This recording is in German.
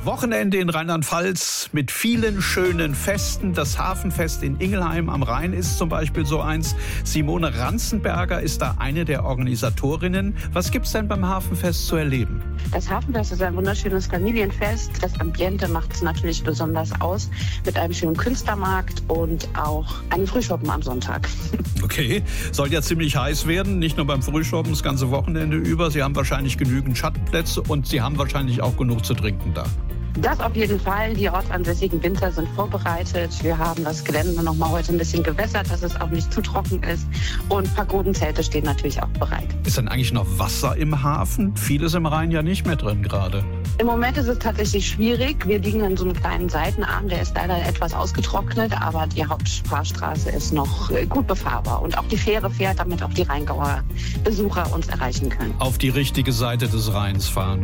Wochenende in Rheinland-Pfalz mit vielen schönen Festen. Das Hafenfest in Ingelheim am Rhein ist zum Beispiel so eins. Simone Ranzenberger ist da eine der Organisatorinnen. Was gibt's denn beim Hafenfest zu erleben? Das Hafenfest ist ein wunderschönes Familienfest. Das Ambiente macht es natürlich besonders aus, mit einem schönen Künstlermarkt und auch einem Frühschoppen am Sonntag. Okay, soll ja ziemlich heiß werden, nicht nur beim Frühschoppen, das ganze Wochenende über. Sie haben wahrscheinlich genügend Schattenplätze und Sie haben wahrscheinlich auch genug zu trinken da. Das auf jeden Fall. Die ortsansässigen Winzer sind vorbereitet. Wir haben das Gelände noch mal heute ein bisschen gewässert, dass es auch nicht zu trocken ist. Und Pagodenzelte stehen natürlich auch bereit. Ist denn eigentlich noch Wasser im Hafen? Vieles im Rhein ja nicht mehr drin gerade. Im Moment ist es tatsächlich schwierig. Wir liegen in so einem kleinen Seitenarm, der ist leider etwas ausgetrocknet, aber die Hauptfahrstraße ist noch gut befahrbar. Und auch die Fähre fährt, damit auch die Rheingauer Besucher uns erreichen können. Auf die richtige Seite des Rheins fahren.